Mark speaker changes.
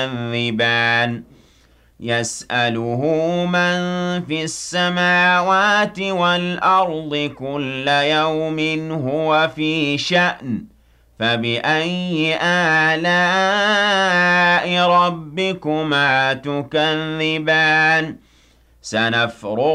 Speaker 1: تكذبان يسأله من في السماوات والأرض كل يوم هو في شأن فبأي آلاء ربكما تكذبان سنفرغ